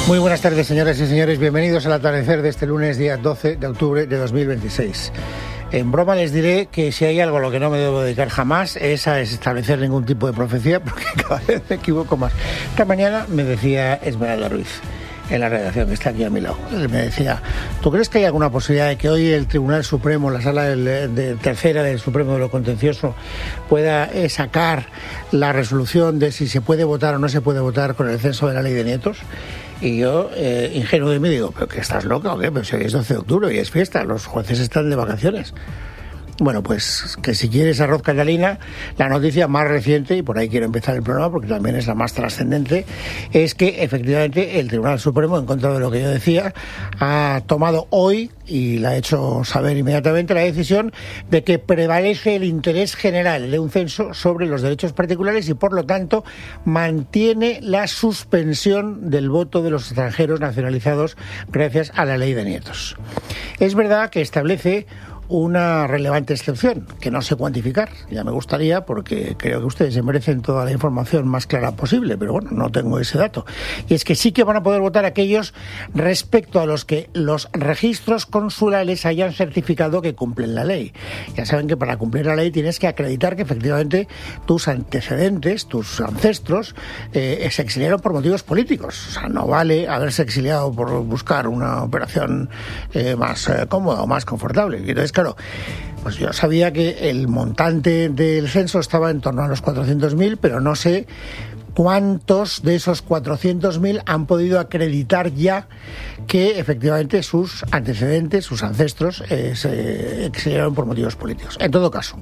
Muy buenas tardes, señoras y señores. Bienvenidos al atardecer de este lunes, día 12 de octubre de 2026. En broma les diré que si hay algo a lo que no me debo dedicar jamás es a establecer ningún tipo de profecía, porque cada vez me equivoco más. Esta mañana me decía Esmeralda Ruiz, en la redacción, que está aquí a mi lado. Él me decía, ¿tú crees que hay alguna posibilidad de que hoy el Tribunal Supremo, la Sala de Tercera del Supremo de lo Contencioso, pueda sacar la resolución de si se puede votar o no se puede votar con el censo de la ley de nietos? Y yo, ingenuo de mí, digo, ¿pero qué, estás loca o qué? Pero si hoy es 12 de octubre y es fiesta, los jueces están de vacaciones. Bueno, pues que si quieres arroz Catalina, la noticia más reciente, y por ahí quiero empezar el programa porque también es la más trascendente, es que efectivamente el Tribunal Supremo, en contra de lo que yo decía, ha tomado hoy, y la ha hecho saber inmediatamente, la decisión de que prevalece el interés general de un censo sobre los derechos particulares y por lo tanto mantiene la suspensión del voto de los extranjeros nacionalizados gracias a la ley de nietos. Es verdad que establece una relevante excepción, que no sé cuantificar. Ya me gustaría, porque creo que ustedes se merecen toda la información más clara posible, pero bueno, no tengo ese dato. Y es que sí que van a poder votar aquellos respecto a los que los registros consulares hayan certificado que cumplen la ley. Ya saben que para cumplir la ley tienes que acreditar que efectivamente tus antecedentes, tus ancestros, se exiliaron por motivos políticos. O sea, no vale haberse exiliado por buscar una operación más cómoda o más confortable. Y entonces, claro, pues yo sabía que el montante del censo estaba en torno a los 400.000, pero no sé cuántos de esos 400.000 han podido acreditar ya que efectivamente sus antecedentes, sus ancestros, se exiliaron por motivos políticos. En todo caso,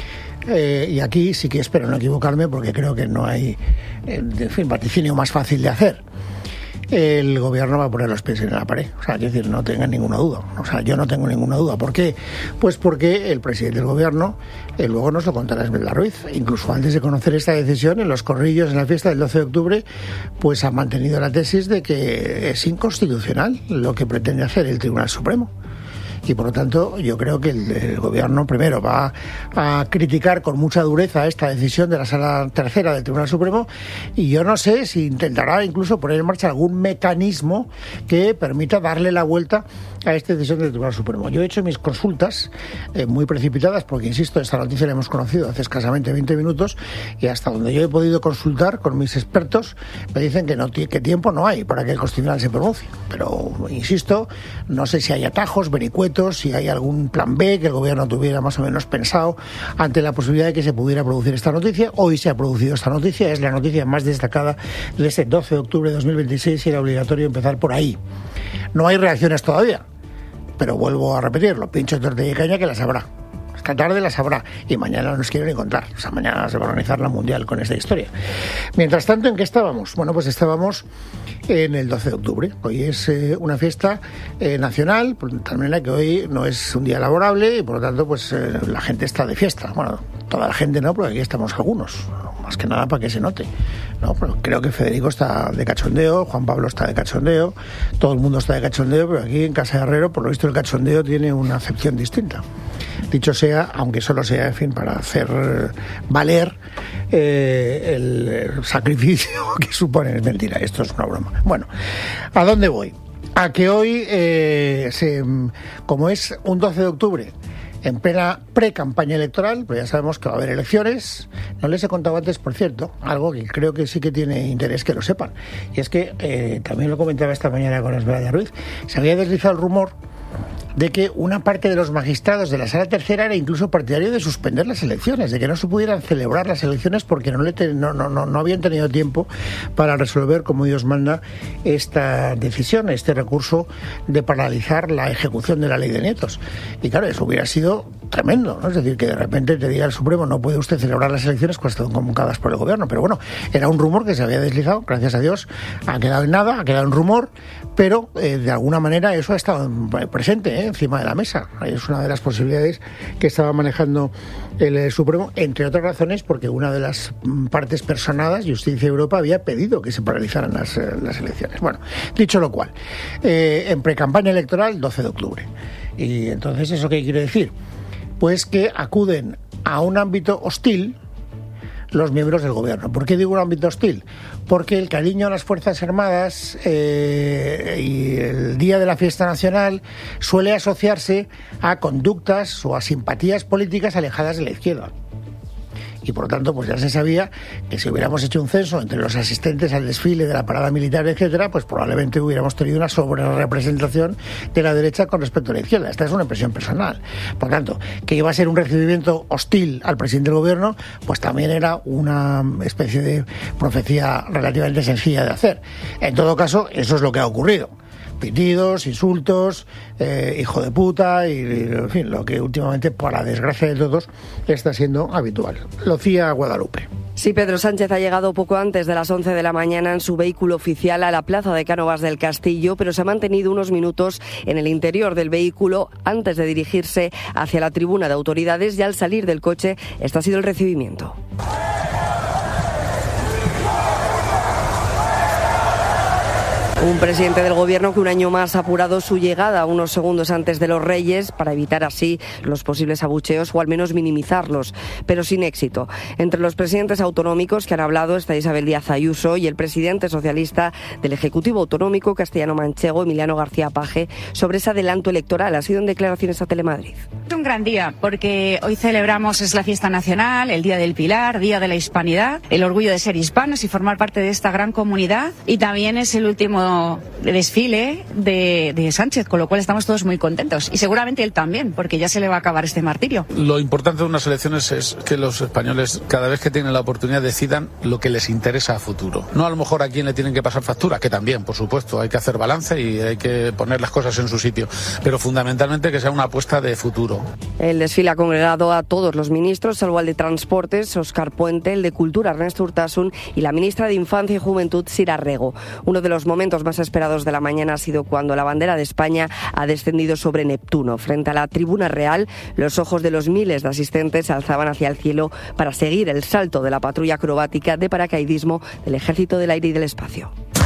y aquí sí que espero no equivocarme porque creo que no hay, en fin, vaticinio más fácil de hacer. El gobierno va a poner los pies en la pared. O sea, quiero decir, no tengan ninguna duda. O sea, yo no tengo ninguna duda. ¿Por qué? Pues porque el presidente del gobierno, luego nos lo contará Esmeralda Ruiz, incluso antes de conocer esta decisión, en los corrillos, en la fiesta del 12 de octubre, pues ha mantenido la tesis de que es inconstitucional lo que pretende hacer el Tribunal Supremo. Y por lo tanto yo creo que el gobierno primero va a criticar con mucha dureza esta decisión de la Sala Tercera del Tribunal Supremo, y yo no sé si intentará incluso poner en marcha algún mecanismo que permita darle la vuelta a esta decisión del Tribunal Supremo. Yo he hecho mis consultas muy precipitadas porque, insisto, esta noticia la hemos conocido hace escasamente 20 minutos y hasta donde yo he podido consultar con mis expertos me dicen que tiempo no hay para que el Constitucional se pronuncie. Pero, insisto, no sé si hay atajos, vericuetos, si hay algún plan B que el gobierno tuviera más o menos pensado ante la posibilidad de que se pudiera producir esta noticia. Hoy se ha producido esta noticia, es la noticia más destacada de este 12 de octubre de 2026 y era obligatorio empezar por ahí. No hay reacciones todavía, pero vuelvo a repetirlo, pincho, tortilla y caña que las habrá. Esta tarde las habrá y mañana no nos quiero ni contar. O sea, mañana se va a organizar la Mundial con esta historia. Mientras tanto, ¿en qué estábamos? Bueno, pues estábamos en el 12 de octubre. Hoy es una fiesta nacional, por tal manera que hoy no es un día laborable y por lo tanto pues la gente está de fiesta. Bueno, toda la gente no, porque aquí estamos algunos. Más que nada para que se note. No, pero creo que Federico está de cachondeo, Juan Pablo está de cachondeo, todo el mundo está de cachondeo, pero aquí en Casa de Herrero, por lo visto, el cachondeo tiene una acepción distinta. Dicho sea, aunque solo sea, en fin, para hacer valer el sacrificio que supone. Es mentira, esto es una broma. Bueno, ¿a dónde voy? A que hoy, como es un 12 de octubre, en plena pre-campaña electoral, pues ya sabemos que va a haber elecciones. No les he contado antes, por cierto, algo que creo que sí que tiene interés que lo sepan. Y es que, también lo comentaba esta mañana con Esmeralda Ruiz, se había deslizado el rumor de que una parte de los magistrados de la Sala Tercera era incluso partidario de suspender las elecciones, de que no se pudieran celebrar las elecciones porque no habían tenido tiempo para resolver, como Dios manda, esta decisión, este recurso de paralizar la ejecución de la ley de nietos. Y claro, eso hubiera sido tremendo, ¿no? Es decir, que de repente te diga el Supremo, no puede usted celebrar las elecciones cuando están convocadas por el gobierno. Pero bueno, era un rumor que se había deslizado, gracias a Dios, ha quedado en nada, ha quedado en rumor, pero de alguna manera eso ha estado presente, encima de la mesa. Es una de las posibilidades que estaba manejando el Supremo, entre otras razones porque una de las partes personadas, Justicia Europa, había pedido que se paralizaran las elecciones. Bueno, dicho lo cual, en precampaña electoral, 12 de octubre. Y entonces, ¿eso qué quiere decir? Pues que acuden a un ámbito hostil los miembros del gobierno. ¿Por qué digo un ámbito hostil? Porque el cariño a las Fuerzas Armadas y el día de la fiesta nacional suele asociarse a conductas o a simpatías políticas alejadas de la izquierda. Y por lo tanto, pues ya se sabía que si hubiéramos hecho un censo entre los asistentes al desfile de la parada militar, etcétera, pues probablemente hubiéramos tenido una sobrerepresentación de la derecha con respecto a la izquierda. Esta es una impresión personal. Por lo tanto, que iba a ser un recibimiento hostil al presidente del gobierno, pues también era una especie de profecía relativamente sencilla de hacer. En todo caso, eso es lo que ha ocurrido. Pitidos, insultos, hijo de puta y, en fin, lo que últimamente, para desgracia de todos, está siendo habitual. Lucía Guadalupe. Sí, Pedro Sánchez ha llegado poco antes de las 11 de la mañana en su vehículo oficial a la plaza de Cánovas del Castillo, pero se ha mantenido unos minutos en el interior del vehículo antes de dirigirse hacia la tribuna de autoridades, y al salir del coche, este ha sido el recibimiento. Un presidente del gobierno que un año más ha apurado su llegada unos segundos antes de los Reyes para evitar así los posibles abucheos o al menos minimizarlos, pero sin éxito. Entre los presidentes autonómicos que han hablado está Isabel Díaz Ayuso y el presidente socialista del Ejecutivo Autonómico castellano-manchego, Emiliano García Paje, sobre ese adelanto electoral. Ha sido en declaraciones a Telemadrid. Es un gran día porque hoy celebramos, es la fiesta nacional, el Día del Pilar, Día de la Hispanidad, el orgullo de ser hispanos y formar parte de esta gran comunidad, y también es el último desfile de Sánchez, con lo cual estamos todos muy contentos, y seguramente él también, porque ya se le va a acabar este martirio. Lo importante de unas elecciones es que los españoles, cada vez que tienen la oportunidad, decidan lo que les interesa a futuro. No a lo mejor a quién le tienen que pasar factura, que también, por supuesto, hay que hacer balance y hay que poner las cosas en su sitio, pero fundamentalmente que sea una apuesta de futuro. El desfile ha congregado a todos los ministros, salvo al de Transportes, Óscar Puente, el de Cultura, Ernesto Urtasun, y la ministra de Infancia y Juventud, Sira Rego. Uno de los momentos más esperados de la mañana ha sido cuando la bandera de España ha descendido sobre Neptuno. Frente a la tribuna real, los ojos de los miles de asistentes se alzaban hacia el cielo para seguir el salto de la patrulla acrobática de paracaidismo del Ejército del Aire y del Espacio.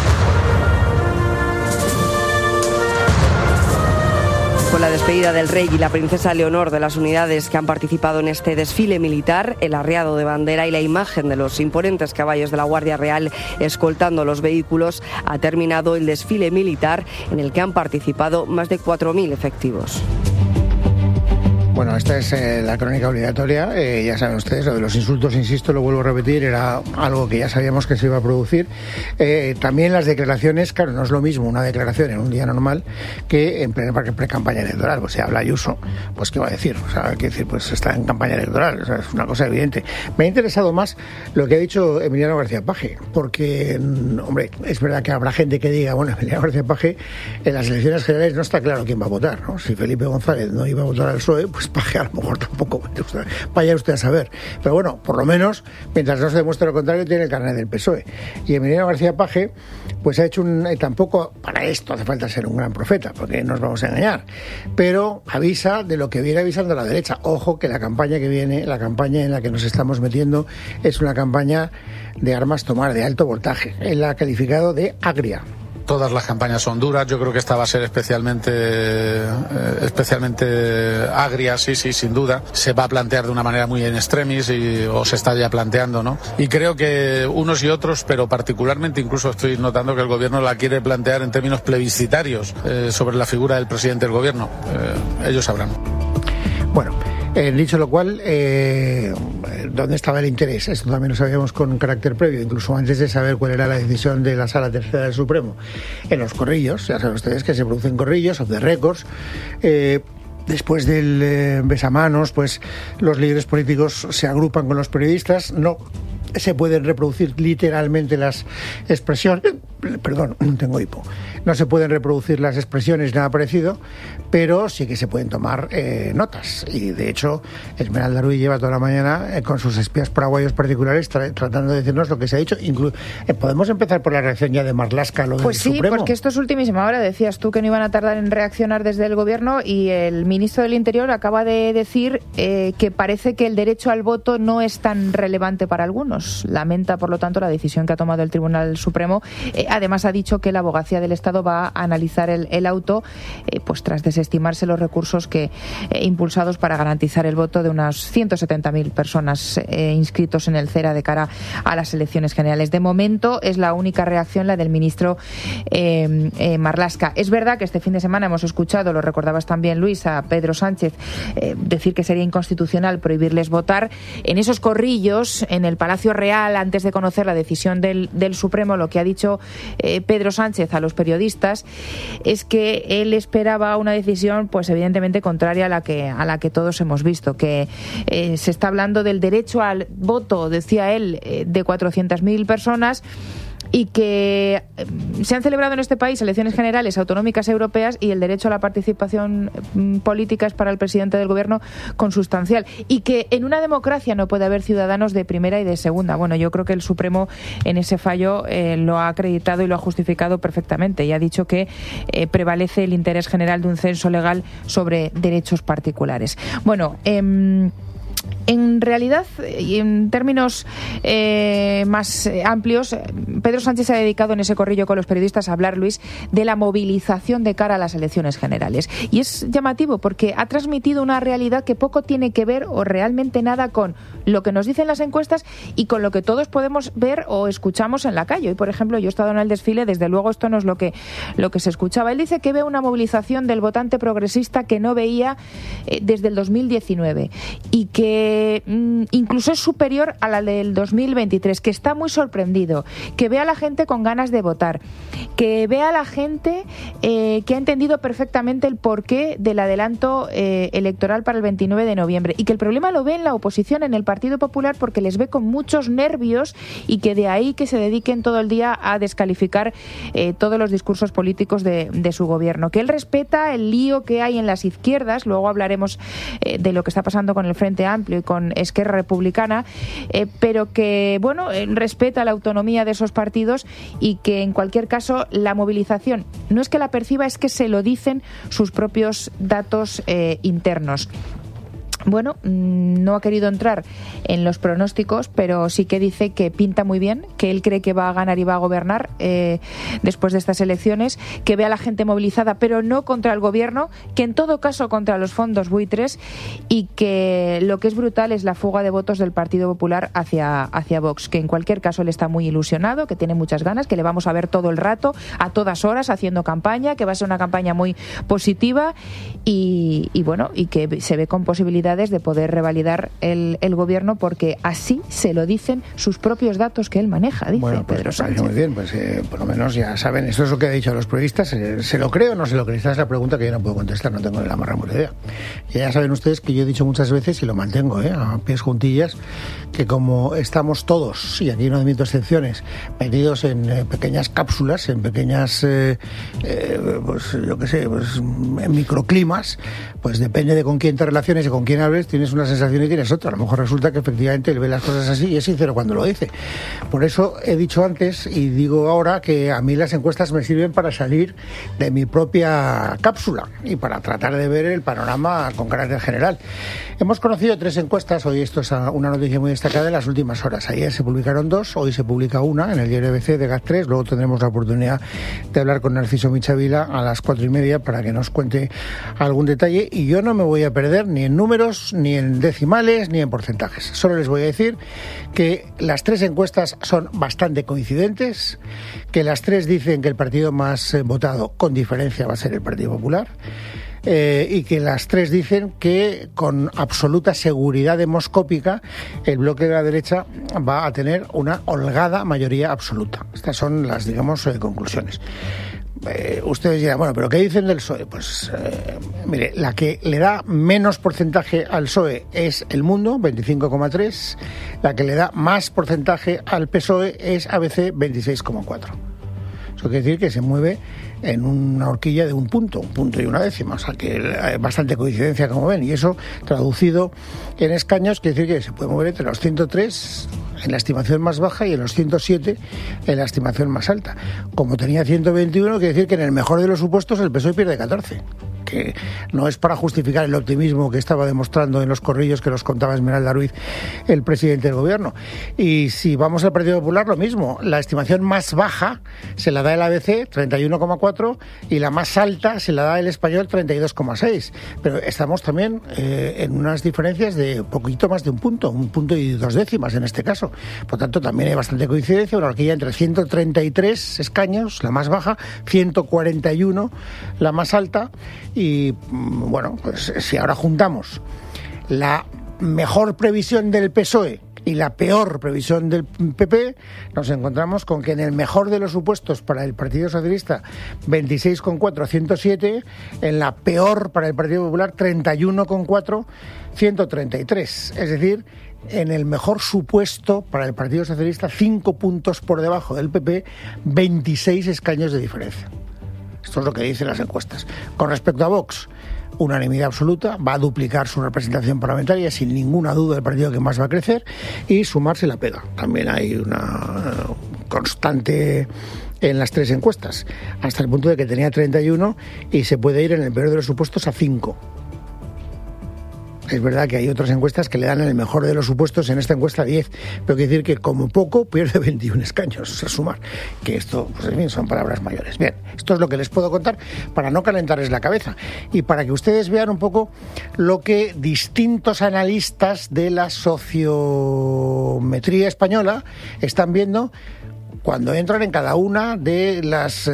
Con la despedida del rey y la princesa Leonor de las unidades que han participado en este desfile militar, el arriado de bandera y la imagen de los imponentes caballos de la Guardia Real escoltando los vehículos, ha terminado el desfile militar en el que han participado más de 4.000 efectivos. Bueno, esta es la crónica obligatoria. Ya saben ustedes, lo de los insultos, insisto, lo vuelvo a repetir, era algo que ya sabíamos que se iba a producir. También las declaraciones, claro, no es lo mismo una declaración en un día normal que en plena pre-campaña electoral. Pues si habla Ayuso, pues ¿qué va a decir? O sea, hay que decir, pues está en campaña electoral. O sea, es una cosa evidente. Me ha interesado más lo que ha dicho Emiliano García Paje, porque, hombre, es verdad que habrá gente que diga, bueno, Emiliano García Paje, en las elecciones generales no está claro quién va a votar, ¿no? Si Felipe González no iba a votar al PSOE, pues Paje a lo mejor tampoco, vaya usted a saber. Pero bueno, por lo menos, mientras no se demuestre lo contrario, tiene el carnet del PSOE. Y Emiliano García Paje, pues ha hecho tampoco para esto hace falta ser un gran profeta, porque nos vamos a engañar, pero avisa de lo que viene avisando la derecha. Ojo que la campaña que viene, la campaña en la que nos estamos metiendo, es una campaña de armas tomar de alto voltaje. Él la ha calificado de agria. Todas las campañas son duras, yo creo que esta va a ser especialmente agria, sí, sin duda. Se va a plantear de una manera muy en extremis o se está ya planteando, ¿no? Y creo que unos y otros, pero particularmente incluso estoy notando que el gobierno la quiere plantear en términos plebiscitarios sobre la figura del presidente del gobierno. Ellos sabrán. Bueno. Dicho lo cual, ¿dónde estaba el interés? Esto también lo sabíamos con carácter previo, incluso antes de saber cuál era la decisión de la Sala Tercera del Supremo. En los corrillos, ya saben ustedes que se producen corrillos, off the records. Después del besamanos, pues los líderes políticos se agrupan con los periodistas, no se pueden reproducir literalmente las expresiones, perdón, tengo hipo, no se pueden reproducir las expresiones nada parecido, pero sí que se pueden tomar notas, y de hecho Esmeralda Ruiz lleva toda la mañana con sus espías paraguayos particulares tratando de decirnos lo que se ha dicho. ¿Podemos empezar por la reacción ya de Marlaska, lo del Pues sí, Supremo? Porque esto es ultimísima hora. Decías tú que no iban a tardar en reaccionar desde el gobierno, y el ministro del Interior acaba de decir que parece que el derecho al voto no es tan relevante para algunos. Lamenta, por lo tanto, la decisión que ha tomado el Tribunal Supremo. además ha dicho que la Abogacía del Estado va a analizar el auto pues tras desestimarse los recursos impulsados para garantizar el voto de unas 170.000 personas inscritos en el CERA de cara a las elecciones generales. De momento es la única reacción la del ministro Marlaska. Es verdad que este fin de semana hemos escuchado, lo recordabas también, Luis, a Pedro Sánchez decir que sería inconstitucional prohibirles votar. En esos corrillos, en el Palacio Real, antes de conocer la decisión del Supremo, lo que ha dicho Pedro Sánchez a los periodistas es que él esperaba una decisión, pues evidentemente contraria a la que todos hemos visto, que se está hablando del derecho al voto, decía él, de 400.000 personas, y que se han celebrado en este país elecciones generales, autonómicas, europeas, y el derecho a la participación política es para el presidente del gobierno consustancial, y que en una democracia no puede haber ciudadanos de primera y de segunda. Bueno, yo creo que el Supremo en ese fallo lo ha acreditado y lo ha justificado perfectamente, y ha dicho que prevalece el interés general de un censo legal sobre derechos particulares. Bueno, en realidad, y en términos más amplios, Pedro Sánchez se ha dedicado en ese corrillo con los periodistas a hablar, Luis, de la movilización de cara a las elecciones generales. Y es llamativo porque ha transmitido una realidad que poco tiene que ver o realmente nada con lo que nos dicen las encuestas y con lo que todos podemos ver o escuchamos en la calle. Hoy, por ejemplo, yo he estado en el desfile, desde luego esto no es lo que se escuchaba. Él dice que ve una movilización del votante progresista que no veía desde el 2019 y que incluso es superior a la del 2023, que está muy sorprendido, que ve a la gente con ganas de votar, que ve a la gente que ha entendido perfectamente el porqué del adelanto electoral para el 29 de noviembre y que el problema lo ve en la oposición, en el Partido Popular, porque les ve con muchos nervios y que de ahí que se dediquen todo el día a descalificar todos los discursos políticos de su gobierno, que él respeta el lío que hay en las izquierdas, luego hablaremos de lo que está pasando con el Frente Amplio y con Esquerra Republicana, pero que, bueno, respeta la autonomía de esos partidos y que, en cualquier caso, la movilización no es que la perciba, es que se lo dicen sus propios datos internos. Bueno, no ha querido entrar en los pronósticos, pero sí que dice que pinta muy bien, que él cree que va a ganar y va a gobernar después de estas elecciones, que ve a la gente movilizada, pero no contra el gobierno, que en todo caso contra los fondos buitres, y que lo que es brutal es la fuga de votos del Partido Popular hacia Vox, que en cualquier caso él está muy ilusionado, que tiene muchas ganas, que le vamos a ver todo el rato, a todas horas, haciendo campaña, que va a ser una campaña muy positiva y bueno, y que se ve con posibilidades de poder revalidar el gobierno, porque así se lo dicen sus propios datos que él maneja, dice Pedro Sánchez. Muy bien, pues por lo menos ya saben, esto es lo que ha dicho a los periodistas, ¿se lo cree o no se lo cree? Esta es la pregunta que yo no puedo contestar, no tengo ni la más remota idea. Y ya saben ustedes que yo he dicho muchas veces, y lo mantengo a pies juntillas, que como estamos todos, y aquí no admito excepciones, metidos en pequeñas cápsulas, en pequeñas, pues yo qué sé, pues en microclimas, pues depende de con quién te relaciones y con quién hables, tienes una sensación y tienes otra. A lo mejor resulta que efectivamente él ve las cosas así y es sincero cuando lo dice. Por eso he dicho antes y digo ahora que a mí las encuestas me sirven para salir de mi propia cápsula y para tratar de ver el panorama con carácter general. Hemos conocido 3 encuestas, hoy esto es una noticia muy destacada en las últimas horas. Ayer se publicaron 2, hoy se publica una en el diario ABC de GAT3, luego tendremos la oportunidad de hablar con Narciso Michavila a las 4:30 para que nos cuente algún detalle, y yo no me voy a perder ni en números, ni en decimales, ni en porcentajes. Solo les voy a decir que las 3 encuestas son bastante coincidentes, que las 3 dicen que el partido más votado con diferencia va a ser el Partido Popular, y que las 3 dicen que con absoluta seguridad demoscópica el bloque de la derecha va a tener una holgada mayoría absoluta. Estas son las, digamos, conclusiones. Ustedes dirán, bueno, ¿pero qué dicen del PSOE? Pues, mire, la que le da menos porcentaje al PSOE es El Mundo, 25,3. La que le da más porcentaje al PSOE es ABC, 26,4. Eso quiere decir que se mueve en una horquilla de un punto y una décima, o sea que hay bastante coincidencia, como ven, y eso traducido en escaños quiere decir que se puede mover entre los 103 en la estimación más baja y en los 107 en la estimación más alta. Como tenía 121, quiere decir que en el mejor de los supuestos el PSOE pierde 14. que no es para justificar el optimismo que estaba demostrando en los corrillos que nos contaba Esmeralda Ruiz, el presidente del gobierno. Y si vamos al Partido Popular, lo mismo. La estimación más baja se la da el ABC, 31,4, y la más alta se la da el Español, 32,6. Pero estamos también en unas diferencias de poquito más de un punto y 2 décimas en este caso. Por tanto, también hay bastante coincidencia, una horquilla entre 133 escaños, la más baja, 141 la más alta, y bueno, pues si ahora juntamos la mejor previsión del PSOE y la peor previsión del PP, nos encontramos con que en el mejor de los supuestos para el Partido Socialista 26,4 a 107, en la peor para el Partido Popular 31,4 133, es decir, en el mejor supuesto para el Partido Socialista 5 puntos por debajo del PP, 26 escaños de diferencia. Esto es lo que dicen las encuestas. Con respecto a Vox, unanimidad absoluta, va a duplicar su representación parlamentaria sin ninguna duda, el partido que más va a crecer, y sumarse la pega. También hay una constante en las 3 encuestas, hasta el punto de que tenía 31 y se puede ir en el peor de los supuestos a 5. Es verdad que hay otras encuestas que le dan en el mejor de los supuestos, en esta encuesta 10, pero quiere decir que como poco pierde 21 escaños a sumar, que esto, pues en fin, son palabras mayores. Bien, esto es lo que les puedo contar para no calentarles la cabeza y para que ustedes vean un poco lo que distintos analistas de la sociometría española están viendo cuando entran en cada una de las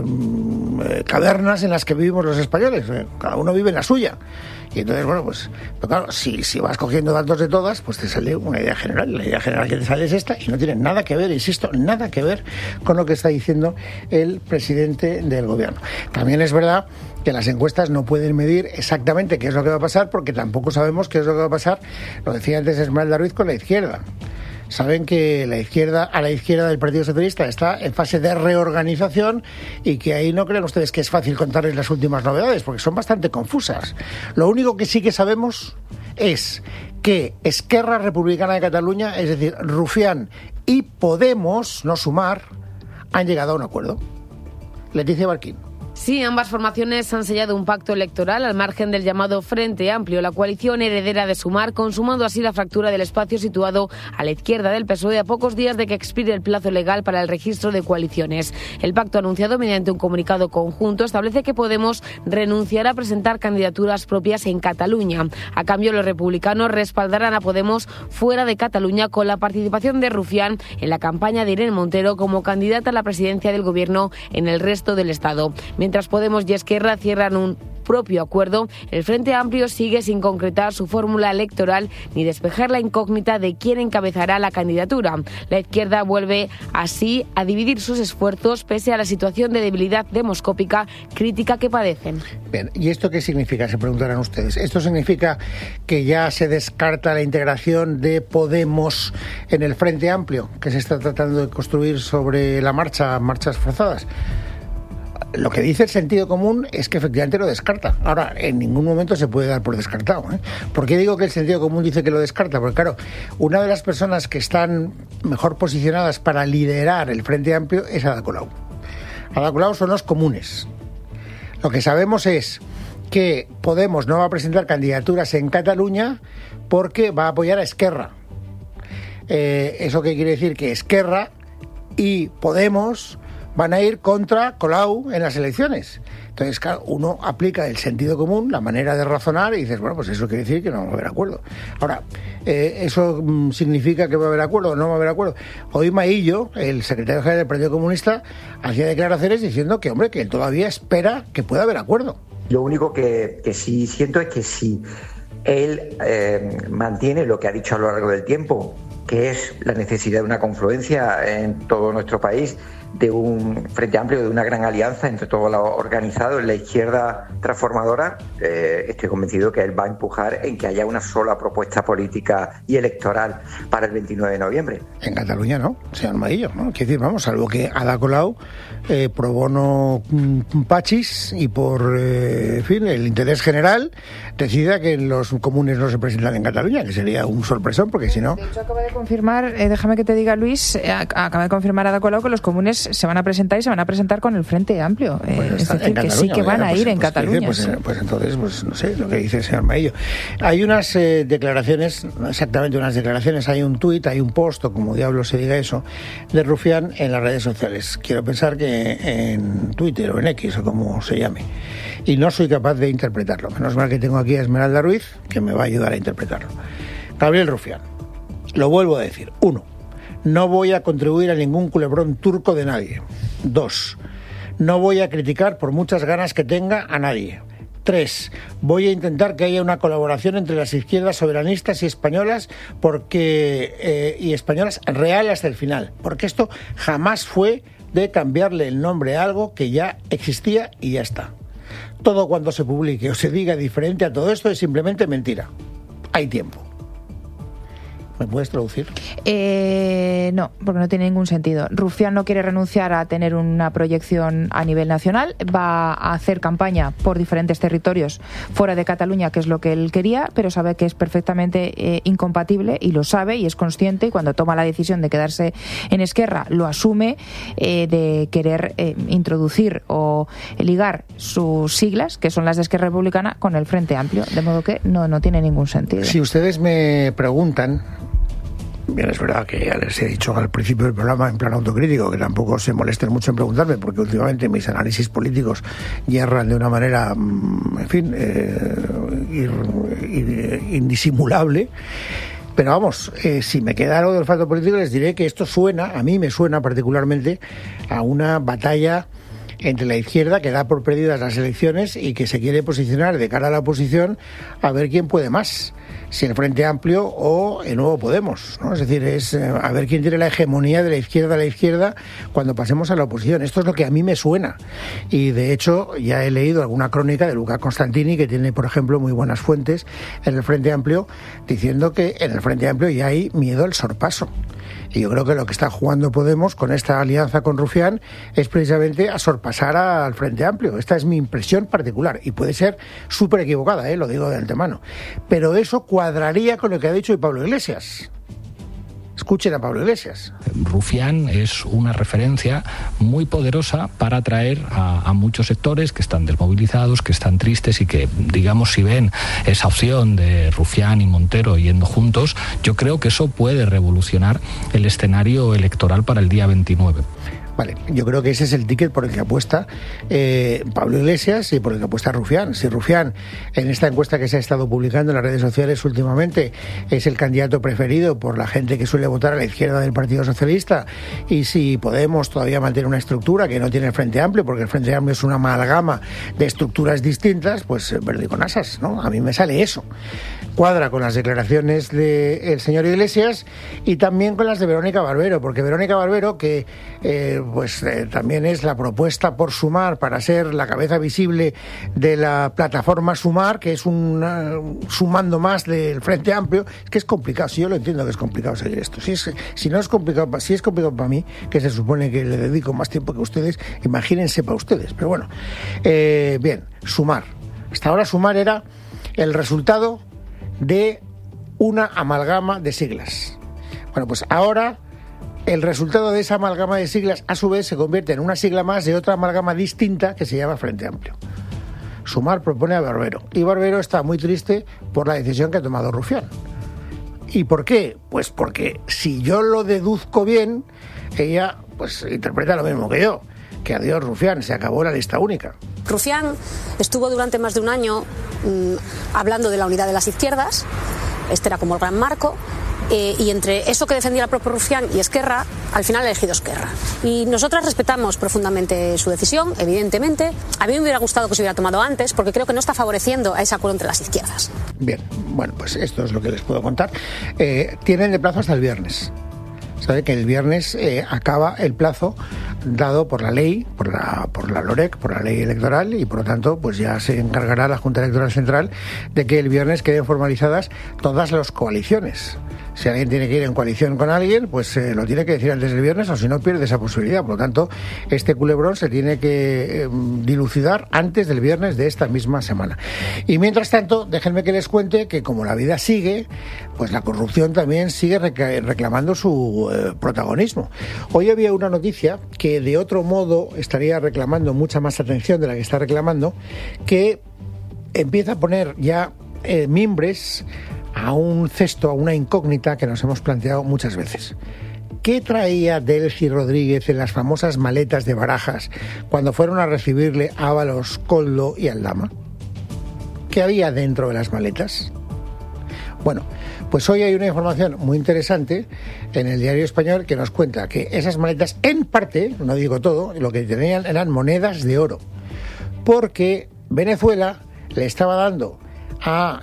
cavernas en las que vivimos los españoles. Cada uno vive en la suya. Y entonces, bueno, pues claro, si vas cogiendo datos de todas, pues te sale una idea general. La idea general que te sale es esta y no tiene nada que ver, insisto, nada que ver con lo que está diciendo el presidente del gobierno. También es verdad que las encuestas no pueden medir exactamente qué es lo que va a pasar, porque tampoco sabemos qué es lo que va a pasar, lo decía antes Esmeralda Ruiz, con la izquierda. Saben que a la izquierda del Partido Socialista está en fase de reorganización y que ahí no crean ustedes que es fácil contarles las últimas novedades, porque son bastante confusas. Lo único que sí que sabemos es que Esquerra Republicana de Cataluña, es decir, Rufián y Podemos, no Sumar, han llegado a un acuerdo. Leticia Barquín. Sí, ambas formaciones han sellado un pacto electoral al margen del llamado Frente Amplio, la coalición heredera de Sumar, consumando así la fractura del espacio situado a la izquierda del PSOE a pocos días de que expire el plazo legal para el registro de coaliciones. El pacto anunciado mediante un comunicado conjunto establece que Podemos renunciará a presentar candidaturas propias en Cataluña. A cambio, los republicanos respaldarán a Podemos fuera de Cataluña con la participación de Rufián en la campaña de Irene Montero como candidata a la presidencia del gobierno en el resto del Estado. Mientras Podemos y Esquerra cierran un propio acuerdo, el Frente Amplio sigue sin concretar su fórmula electoral ni despejar la incógnita de quién encabezará la candidatura. La izquierda vuelve así a dividir sus esfuerzos pese a la situación de debilidad demoscópica crítica que padecen. Bien, ¿y esto qué significa? Se preguntarán ustedes. ¿Esto significa que ya se descarta la integración de Podemos en el Frente Amplio, que se está tratando de construir sobre la marcha, marchas forzadas? Lo que dice el sentido común es que efectivamente lo descarta. Ahora, en ningún momento se puede dar por descartado, ¿eh? ¿Por qué digo que el sentido común dice que lo descarta? Porque claro, una de las personas que están mejor posicionadas para liderar el Frente Amplio es Ada Colau. Ada Colau son los comunes. Lo que sabemos es que Podemos no va a presentar candidaturas en Cataluña porque va a apoyar a Esquerra. ¿Eso qué quiere decir? Que Esquerra y Podemos van a ir contra Colau en las elecciones. Entonces, claro, uno aplica el sentido común, la manera de razonar, y dices, bueno, pues eso quiere decir que no va a haber acuerdo. Ahora, ¿eso significa que va a haber acuerdo o no va a haber acuerdo? Hoy Maillo, el secretario general del Partido Comunista, hacía declaraciones diciendo que, hombre, que él todavía espera que pueda haber acuerdo. Lo único que sí siento es que si él mantiene lo que ha dicho a lo largo del tiempo, que es la necesidad de una confluencia en todo nuestro país, de un Frente Amplio, de una gran alianza entre todo lo organizado en la izquierda transformadora, estoy convencido que él va a empujar en que haya una sola propuesta política y electoral para el 29 de noviembre. En Cataluña no, señor Maillo, ¿no? Quiero decir, vamos, salvo que Ada Colau pro bono pachis y por fin el interés general decida que los comunes no se presentan en Cataluña, que sería un sorpresón, porque si no... De hecho, acaba de confirmar, déjame que te diga, Luis, acaba de confirmar Ada Colau que los comunes pues se van a presentar y se van a presentar con el Frente Amplio. Es decir, que sí que van a ir en Cataluña. Pues entonces, no sé, lo que dice el señor Maillo. Hay unas declaraciones, no exactamente unas declaraciones, hay un tuit, hay un post, o como diablos se diga eso, de Rufián en las redes sociales. Quiero pensar que en Twitter o en X o como se llame. Y no soy capaz de interpretarlo. Menos mal que tengo aquí a Esmeralda Ruiz, que me va a ayudar a interpretarlo. Gabriel Rufián. Lo vuelvo a decir. 1. No voy a contribuir a ningún culebrón turco de nadie. 2. No voy a criticar por muchas ganas que tenga a nadie. 3. Voy a intentar que haya una colaboración entre las izquierdas soberanistas y españolas y españolas real hasta el final. Porque esto jamás fue de cambiarle el nombre a algo que ya existía y ya está. Todo cuando se publique o se diga diferente a todo esto es simplemente mentira. Hay tiempo. ¿Me puedes traducir? No, porque no tiene ningún sentido. Rufián no quiere renunciar a tener una proyección a nivel nacional, va a hacer campaña por diferentes territorios fuera de Cataluña, que es lo que él quería, pero sabe que es perfectamente incompatible, y lo sabe y es consciente, y cuando toma la decisión de quedarse en Esquerra lo asume, de querer introducir o ligar sus siglas, que son las de Esquerra Republicana, con el Frente Amplio, de modo que no tiene ningún sentido. Si ustedes me preguntan, bien, es verdad que ya les he dicho al principio del programa, en plan autocrítico, que tampoco se molesten mucho en preguntarme, porque últimamente mis análisis políticos hierran de una manera, en fin, indisimulable. Pero vamos, si me queda algo del olfato político, les diré que esto a mí me suena particularmente a una batalla entre la izquierda, que da por perdidas las elecciones y que se quiere posicionar de cara a la oposición a ver quién puede más, si el Frente Amplio o el Nuevo Podemos, ¿no? Es decir, es a ver quién tiene la hegemonía de la izquierda a la izquierda cuando pasemos a la oposición. Esto es lo que a mí me suena. Y de hecho ya he leído alguna crónica de Luca Constantini, que tiene, por ejemplo, muy buenas fuentes en el Frente Amplio, diciendo que en el Frente Amplio ya hay miedo al sorpaso. Y yo creo que lo que está jugando Podemos con esta alianza con Rufián es precisamente a sorpasar al Frente Amplio. Esta es mi impresión particular y puede ser súper equivocada, lo digo de antemano. Pero eso cuadraría con lo que ha dicho hoy Pablo Iglesias. Escuchen a Pablo Iglesias. Rufián es una referencia muy poderosa para atraer a muchos sectores que están desmovilizados, que están tristes y que, digamos, si ven esa opción de Rufián y Montero yendo juntos, yo creo que eso puede revolucionar el escenario electoral para el día 29. Vale, yo creo que ese es el ticket por el que apuesta Pablo Iglesias y por el que apuesta Rufián. Si Rufián, en esta encuesta que se ha estado publicando en las redes sociales últimamente, es el candidato preferido por la gente que suele votar a la izquierda del Partido Socialista, y si Podemos todavía mantiene una estructura que no tiene el Frente Amplio, porque el Frente Amplio es una amalgama de estructuras distintas, pues verde con asas, ¿no? A mí me sale eso. Cuadra con las declaraciones del señor Iglesias y también con las de Verónica Barbero, porque Verónica Barbero, que también es la propuesta por Sumar para ser la cabeza visible de la plataforma Sumar, que es un sumando más del Frente Amplio. Es que es complicado, si yo lo entiendo que es complicado seguir esto. Si es complicado para mí, que se supone que le dedico más tiempo que ustedes, imagínense para ustedes. Pero bueno, bien, Sumar. Hasta ahora Sumar era el resultado de una amalgama de siglas. Bueno, pues ahora el resultado de esa amalgama de siglas, a su vez, se convierte en una sigla más de otra amalgama distinta que se llama Frente Amplio. Sumar propone a Barbero, y Barbero está muy triste por la decisión que ha tomado Rufián. ¿Y por qué? Pues porque, si yo lo deduzco bien, ella pues interpreta lo mismo que yo, que adiós Rufián, se acabó la lista única. Rufián estuvo durante más de un año hablando de la unidad de las izquierdas. Este era como el gran marco. Y entre eso que defendía el propio Rufián y Esquerra, al final ha elegido Esquerra. Y nosotras respetamos profundamente su decisión, evidentemente. A mí me hubiera gustado que se hubiera tomado antes, porque creo que no está favoreciendo a ese acuerdo entre las izquierdas. Bien, bueno, pues esto es lo que les puedo contar. Tienen de plazo hasta el viernes. Sabe que el viernes acaba el plazo dado por la ley, por la LOREC, por la ley electoral, y por lo tanto pues ya se encargará la Junta Electoral Central de que el viernes queden formalizadas todas las coaliciones. Si alguien tiene que ir en coalición con alguien, pues lo tiene que decir antes del viernes, o si no pierde esa posibilidad. Por lo tanto, este culebrón se tiene que dilucidar antes del viernes de esta misma semana. Y mientras tanto, déjenme que les cuente que como la vida sigue, pues la corrupción también sigue reclamando su protagonismo. Hoy había una noticia que de otro modo estaría reclamando mucha más atención de la que está reclamando, que empieza a poner ya mimbres a un cesto, a una incógnita que nos hemos planteado muchas veces. ¿Qué traía Delcy Rodríguez en las famosas maletas de Barajas cuando fueron a recibirle Ábalos, Koldo y Aldama? ¿Qué había dentro de las maletas? Bueno, pues hoy hay una información muy interesante en el Diario Español que nos cuenta que esas maletas, en parte, no digo todo, lo que tenían eran monedas de oro, porque Venezuela le estaba dando a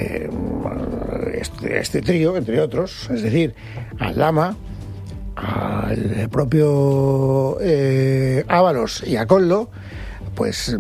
este trío, entre otros, es decir, a Aldama, al propio Ábalos y a Koldo, pues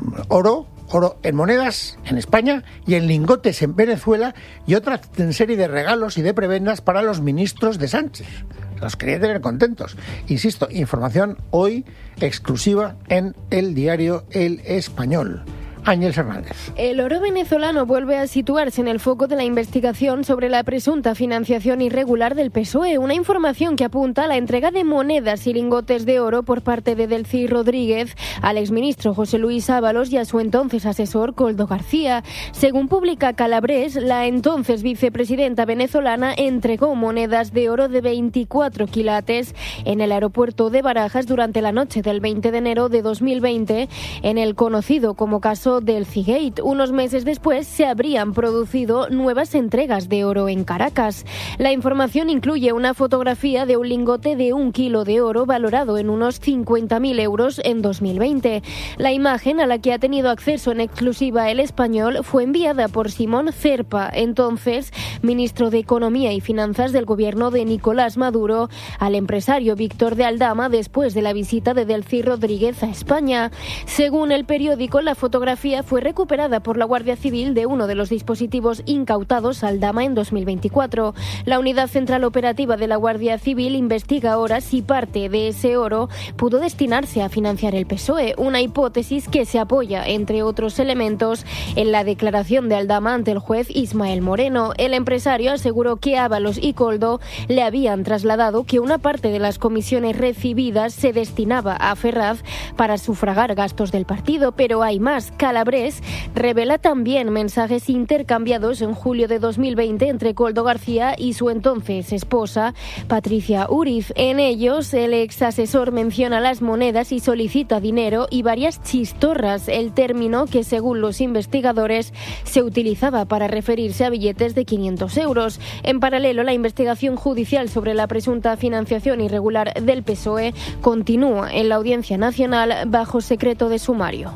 oro en monedas en España y en lingotes en Venezuela, y otra serie de regalos y de prebendas para los ministros de Sánchez. Los quería tener contentos. Insisto, información hoy exclusiva en el diario El Español. Ángel Fernández. El oro venezolano vuelve a situarse en el foco de la investigación sobre la presunta financiación irregular del PSOE, una información que apunta a la entrega de monedas y lingotes de oro por parte de Delcy Rodríguez al exministro José Luis Ábalos y a su entonces asesor Koldo García. Según publica Calabres, la entonces vicepresidenta venezolana entregó monedas de oro de 24 quilates en el aeropuerto de Barajas durante la noche del 20 de enero de 2020 en el conocido como caso Delcy Gate. Unos meses después se habrían producido nuevas entregas de oro en Caracas. La información incluye una fotografía de un lingote de 1 kilo de oro valorado en unos 50.000 euros en 2020. La imagen, a la que ha tenido acceso en exclusiva El Español, fue enviada por Simón Cerpa, entonces ministro de Economía y Finanzas del gobierno de Nicolás Maduro, al empresario Víctor de Aldama después de la visita de Delcy Rodríguez a España. Según el periódico, la fotografía fue recuperada por la Guardia Civil de uno de los dispositivos incautados a Aldama en 2024. La Unidad Central Operativa de la Guardia Civil investiga ahora si parte de ese oro pudo destinarse a financiar el PSOE, una hipótesis que se apoya, entre otros elementos, en la declaración de Aldama ante el juez Ismael Moreno. El empresario aseguró que Ábalos y Koldo le habían trasladado que una parte de las comisiones recibidas se destinaba a Ferraz para sufragar gastos del partido, pero hay más. Calabres revela también mensajes intercambiados en julio de 2020 entre Koldo García y su entonces esposa, Patricia Uriz. En ellos, el ex asesor menciona las monedas y solicita dinero y varias chistorras, el término que, según los investigadores, se utilizaba para referirse a billetes de 500 euros. En paralelo, la investigación judicial sobre la presunta financiación irregular del PSOE continúa en la Audiencia Nacional bajo secreto de sumario.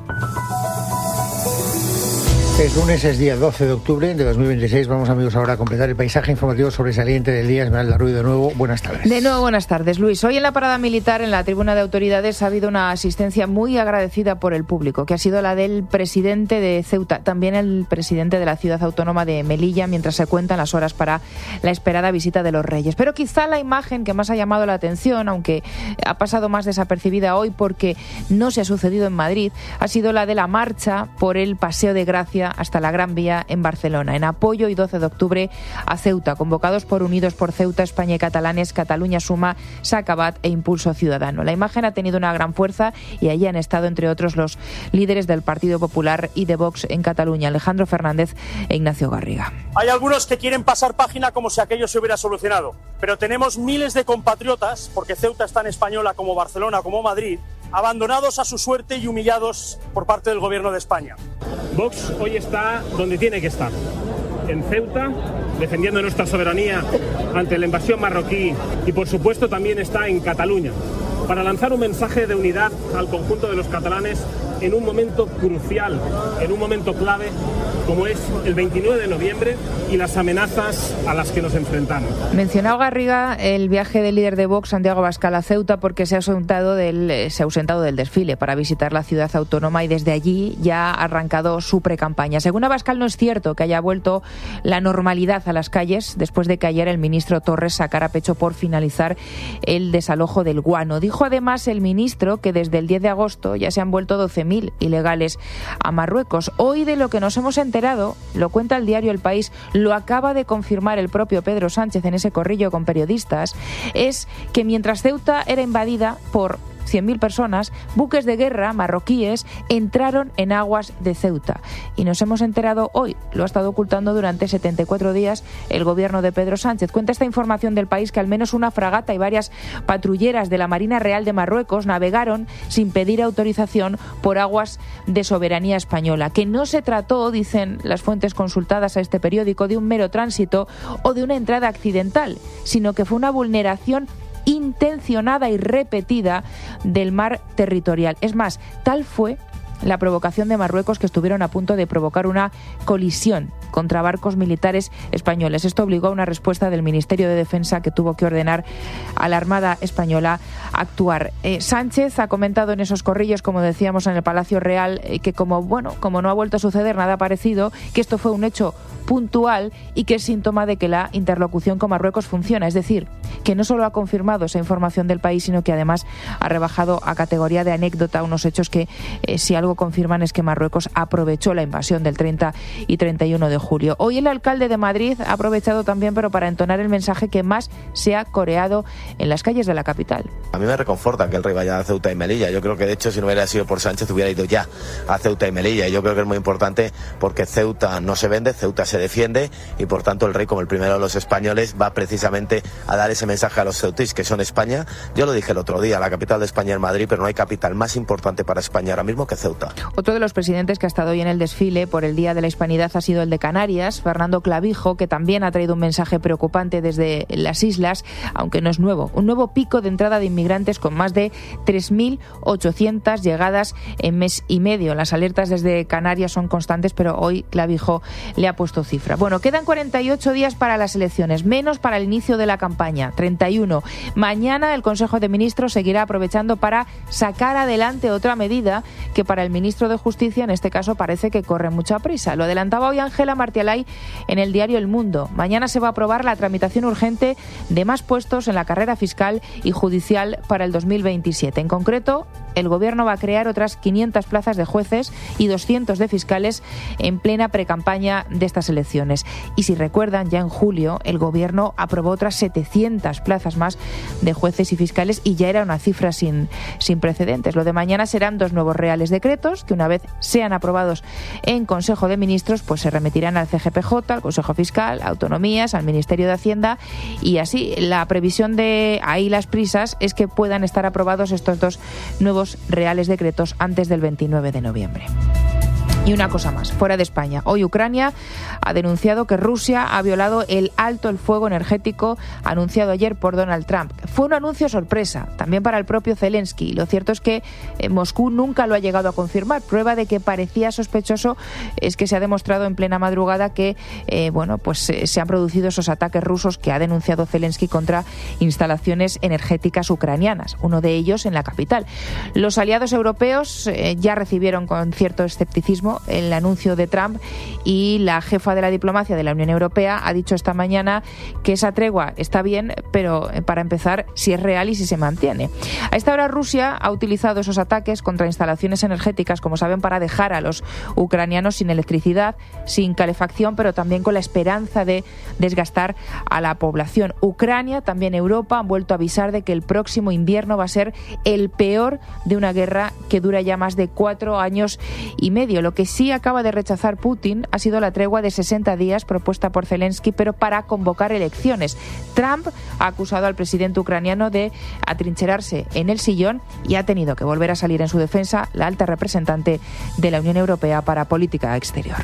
Es lunes, es día 12 de octubre de 2026. Vamos, amigos, ahora a completar el paisaje informativo sobresaliente del día. Esmeralda Ruiz, de nuevo, buenas tardes. De nuevo, buenas tardes, Luis. Hoy en la parada militar, en la tribuna de autoridades, ha habido una asistencia muy agradecida por el público, que ha sido la del presidente de Ceuta, también el presidente de la ciudad autónoma de Melilla, mientras se cuentan las horas para la esperada visita de los Reyes. Pero quizá la imagen que más ha llamado la atención, aunque ha pasado más desapercibida hoy porque no se ha sucedido en Madrid, ha sido la de la marcha por el Paseo de Gracia hasta la Gran Vía en Barcelona, en apoyo y 12 de octubre a Ceuta, convocados por Unidos por Ceuta, España y Catalanes, Cataluña Suma, Sacabat e Impulso Ciudadano. La imagen ha tenido una gran fuerza y allí han estado, entre otros, los líderes del Partido Popular y de Vox en Cataluña, Alejandro Fernández e Ignacio Garriga. Hay algunos que quieren pasar página como si aquello se hubiera solucionado, pero tenemos miles de compatriotas, porque Ceuta es tan española como Barcelona, como Madrid, abandonados a su suerte y humillados por parte del gobierno de España. Vox hoy está donde tiene que estar, en Ceuta, defendiendo nuestra soberanía ante la invasión marroquí, y por supuesto también está en Cataluña, para lanzar un mensaje de unidad al conjunto de los catalanes en un momento crucial, en un momento clave, como es el 29 de noviembre y las amenazas a las que nos enfrentamos. Mencionaba Garriga el viaje del líder de Vox, Santiago Abascal, a Ceuta, porque se ha ausentado del desfile para visitar la ciudad autónoma y desde allí ya ha arrancado su precampaña. Según Abascal, no es cierto que haya vuelto la normalidad a las calles después de que ayer el ministro Torres sacara pecho por finalizar el desalojo del Guano. Dijo además el ministro que desde el 10 de agosto ya se han vuelto 12.000 ilegales a Marruecos. Hoy, de lo que nos hemos enterado, lo cuenta el diario El País, lo acaba de confirmar el propio Pedro Sánchez en ese corrillo con periodistas, es que mientras Ceuta era invadida por 100.000 personas, buques de guerra marroquíes entraron en aguas de Ceuta. Y nos hemos enterado hoy, lo ha estado ocultando durante 74 días el gobierno de Pedro Sánchez. Cuenta esta información del País que al menos una fragata y varias patrulleras de la Marina Real de Marruecos navegaron sin pedir autorización por aguas de soberanía española. Que no se trató, dicen las fuentes consultadas a este periódico, de un mero tránsito o de una entrada accidental, sino que fue una vulneración intencionada y repetida del mar territorial. Es más, tal fue la provocación de Marruecos que estuvieron a punto de provocar una colisión contra barcos militares españoles. Esto obligó a una respuesta del Ministerio de Defensa que tuvo que ordenar a la Armada Española a actuar. Sánchez ha comentado en esos corrillos, como decíamos en el Palacio Real, que como no ha vuelto a suceder nada parecido, que esto fue un hecho puntual y que es síntoma de que la interlocución con Marruecos funciona. Es decir, que no solo ha confirmado esa información del País, sino que además ha rebajado a categoría de anécdota unos hechos que, si algo confirman, es que Marruecos aprovechó la invasión del 30 y 31 de julio. Hoy el alcalde de Madrid ha aprovechado también, pero para entonar el mensaje que más se ha coreado en las calles de la capital. A mí me reconforta que el rey vaya a Ceuta y Melilla. Yo creo que, de hecho, si no hubiera sido por Sánchez, hubiera ido ya a Ceuta y Melilla. Y yo creo que es muy importante porque Ceuta no se vende, Ceuta se defiende, y por tanto el rey, como el primero de los españoles, va precisamente a dar ese mensaje a los ceutíes, que son España. Yo lo dije el otro día, la capital de España es Madrid, pero no hay capital más importante para España ahora mismo que Ceuta. Otro de los presidentes que ha estado hoy en el desfile por el Día de la Hispanidad ha sido el de Canarias, Fernando Clavijo, que también ha traído un mensaje preocupante desde las islas, aunque no es nuevo. Un nuevo pico de entrada de inmigrantes con más de 3.800 llegadas en mes y medio. Las alertas desde Canarias son constantes, pero hoy Clavijo le ha puesto cifra. Bueno, quedan 48 días para las elecciones, menos para el inicio de la campaña, 31. Mañana el Consejo de Ministros seguirá aprovechando para sacar adelante otra medida que para el ministro de Justicia, en este caso, parece que corre mucha prisa. Lo adelantaba hoy Ángela Martialay en el diario El Mundo. Mañana se va a aprobar la tramitación urgente de más puestos en la carrera fiscal y judicial para el 2027. En concreto, el Gobierno va a crear otras 500 plazas de jueces y 200 de fiscales en plena precampaña de estas elecciones. Y si recuerdan, ya en julio el Gobierno aprobó otras 700 plazas más de jueces y fiscales y ya era una cifra sin precedentes. Lo de mañana serán 2 nuevos reales decretos que, una vez sean aprobados en Consejo de Ministros, pues se remitirán al CGPJ, al Consejo Fiscal, a Autonomías, al Ministerio de Hacienda, y así la previsión de ahí las prisas es que puedan estar aprobados estos 2 nuevos reales decretos antes del 29 de noviembre. Y una cosa más, fuera de España. Hoy Ucrania ha denunciado que Rusia ha violado el alto el fuego energético anunciado ayer por Donald Trump. Fue un anuncio sorpresa, también para el propio Zelensky. Lo cierto es que Moscú nunca lo ha llegado a confirmar. Prueba de que parecía sospechoso es que se ha demostrado en plena madrugada que se han producido esos ataques rusos que ha denunciado Zelensky contra instalaciones energéticas ucranianas, uno de ellos en la capital. Los aliados europeos ya recibieron con cierto escepticismo el anuncio de Trump, y la jefa de la diplomacia de la Unión Europea ha dicho esta mañana que esa tregua está bien, pero para empezar, si es real y si se mantiene. A esta hora Rusia ha utilizado esos ataques contra instalaciones energéticas, como saben, para dejar a los ucranianos sin electricidad, sin calefacción, pero también con la esperanza de desgastar a la población. Ucrania, también Europa, han vuelto a avisar de que el próximo invierno va a ser el peor de una guerra que dura ya más de 4 años y medio. Lo que sí acaba de rechazar Putin ha sido la tregua de 60 días propuesta por Zelensky, pero para convocar elecciones. Trump ha acusado al presidente ucraniano de atrincherarse en el sillón y ha tenido que volver a salir en su defensa la alta representante de la Unión Europea para Política Exterior.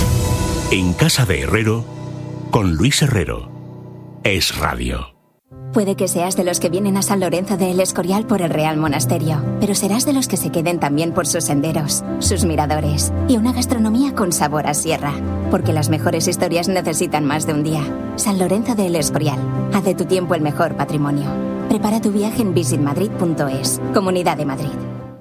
En Casa de Herrero, con Luis Herrero. Es Radio. Puede que seas de los que vienen a San Lorenzo de El Escorial por el Real Monasterio, pero serás de los que se queden también por sus senderos, sus miradores y una gastronomía con sabor a sierra. Porque las mejores historias necesitan más de un día. San Lorenzo de El Escorial. Haz de tu tiempo el mejor patrimonio. Prepara tu viaje en visitmadrid.es. Comunidad de Madrid.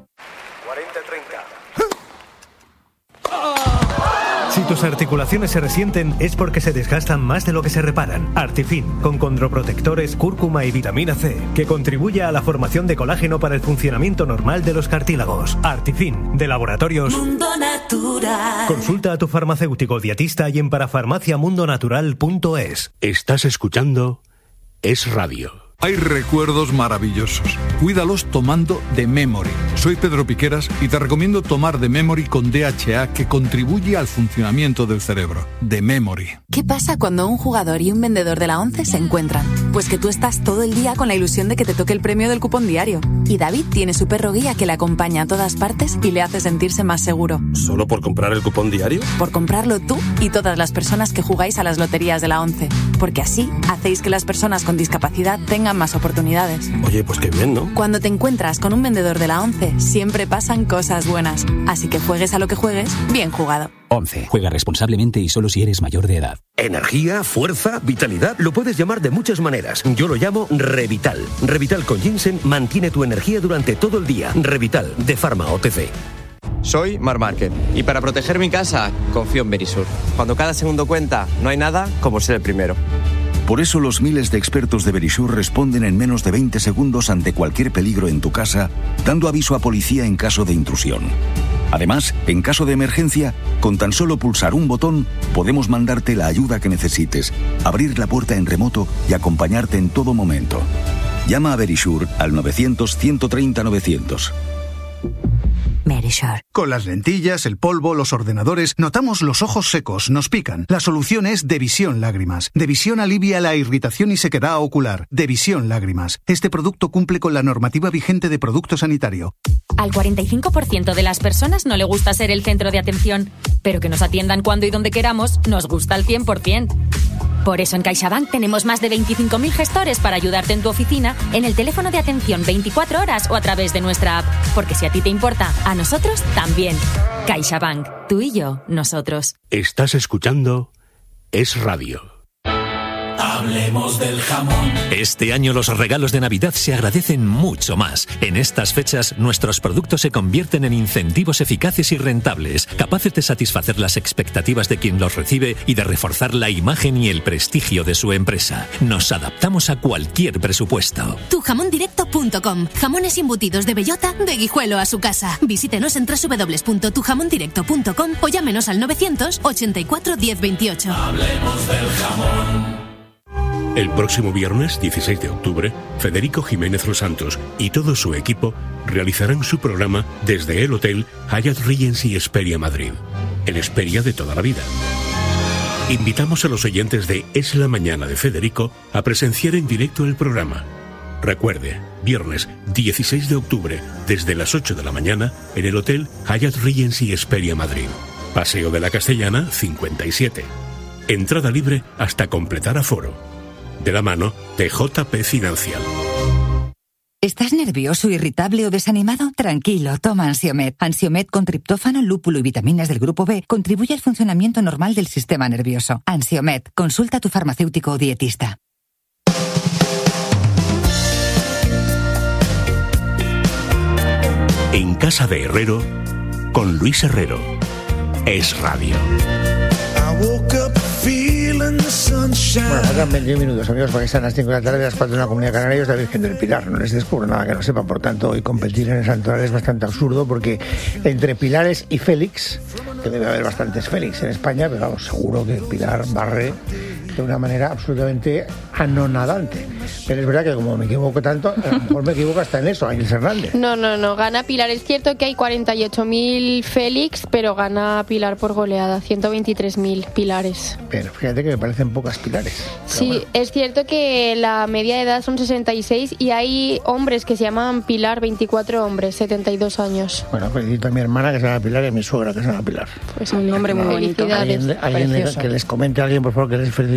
Si tus articulaciones se resienten es porque se desgastan más de lo que se reparan. Artifin, con condroprotectores, cúrcuma y vitamina C, que contribuye a la formación de colágeno para el funcionamiento normal de los cartílagos. Artifin, de Laboratorios Mundo Natural. Consulta a tu farmacéutico dietista y en parafarmaciamundonatural.es. Estás escuchando Es Radio. Hay recuerdos maravillosos. Cuídalos tomando The Memory. Soy Pedro Piqueras y te recomiendo tomar The Memory con DHA, que contribuye al funcionamiento del cerebro. The Memory. ¿Qué pasa cuando un jugador y un vendedor de la ONCE se encuentran? Pues que tú estás todo el día con la ilusión de que te toque el premio del cupón diario. Y David tiene su perro guía que le acompaña a todas partes y le hace sentirse más seguro. ¿Solo por comprar el cupón diario? Por comprarlo tú y todas las personas que jugáis a las loterías de la ONCE. Porque así hacéis que las personas con discapacidad tengan más oportunidades. Oye, pues qué bien, ¿no? Cuando te encuentras con un vendedor de la ONCE, siempre pasan cosas buenas. Así que juegues a lo que juegues, bien jugado. ONCE. Juega responsablemente y solo si eres mayor de edad. Energía, fuerza, vitalidad, lo puedes llamar de muchas maneras. Yo lo llamo Revital. Revital con ginseng mantiene tu energía durante todo el día. Revital, de Pharma OTC. Soy Marc Márquez y para proteger mi casa confío en Verisur. Cuando cada segundo cuenta, no hay nada como ser el primero. Por eso los miles de expertos de Verisur responden en menos de 20 segundos ante cualquier peligro en tu casa, dando aviso a policía en caso de intrusión. Además, en caso de emergencia, con tan solo pulsar un botón, podemos mandarte la ayuda que necesites, abrir la puerta en remoto y acompañarte en todo momento. Llama a Verisur al 900-130-900. Verisur. Con las lentillas, el polvo, los ordenadores, notamos los ojos secos, nos pican. La solución es Devisión Lágrimas. Devisión alivia la irritación y sequedad ocular. Devisión Lágrimas. Este producto cumple con la normativa vigente de producto sanitario. Al 45% de las personas no le gusta ser el centro de atención, pero que nos atiendan cuando y donde queramos nos gusta al 100%. Por eso en CaixaBank tenemos más de 25.000 gestores para ayudarte en tu oficina, en el teléfono de atención 24 horas o a través de nuestra app. Porque si a ti te importa, a nosotros también. CaixaBank. Tú y yo, nosotros. Estás escuchando Es Radio. Hablemos del jamón. Este año los regalos de Navidad se agradecen mucho más. En estas fechas, nuestros productos se convierten en incentivos eficaces y rentables, capaces de satisfacer las expectativas de quien los recibe y de reforzar la imagen y el prestigio de su empresa. Nos adaptamos a cualquier presupuesto. Tujamondirecto.com. Jamones embutidos de bellota, de Guijuelo a su casa. Visítenos en www.tujamondirecto.com o llámenos al 984 1028. Hablemos del jamón. El próximo viernes, 16 de octubre, Federico Jiménez Los Santos y todo su equipo realizarán su programa desde el Hotel Hyatt Regency Hesperia Madrid, el Hesperia de toda la vida. Invitamos a los oyentes de Es la Mañana de Federico a presenciar en directo el programa. Recuerde, viernes 16 de octubre, desde las 8 de la mañana, en el Hotel Hyatt Regency Hesperia Madrid. Paseo de la Castellana, 57. Entrada libre hasta completar aforo. De la mano de JP Financial. ¿Estás nervioso, irritable o desanimado? Tranquilo, toma Ansiomed. Ansiomed con triptófano, lúpulo y vitaminas del grupo B contribuye al funcionamiento normal del sistema nervioso. Ansiomed, consulta a tu farmacéutico o dietista. En casa de Herrero, con Luis Herrero. Es Radio. Bueno, faltan 21 minutos, amigos, para que sean las 5 de la tarde, las 4 en la Comunidad Canaria, es la Virgen del Pilar. No les descubro nada que no sepa, por tanto, hoy competir en el santuario es bastante absurdo, porque entre Pilares y Félix, que debe haber bastantes Félix en España, pero vamos, seguro que Pilar barre de una manera absolutamente anonadante. Pero es verdad que como me equivoco tanto, a lo mejor me equivoco hasta en eso, Ángel Hernández. No, gana Pilar. Es cierto que hay 48.000 Félix, pero gana Pilar por goleada, 123.000 Pilares. Pero fíjate que me parecen pocas Pilares. Sí, bueno. Es cierto que la media de edad son 66 y hay hombres que se llaman Pilar, 24 hombres, 72 años. Bueno, felicito a mi hermana que se llama Pilar y a mi suegra que se llama Pilar. Pues un nombre muy bonito. Alguien que les comente a alguien, por favor, que les felicite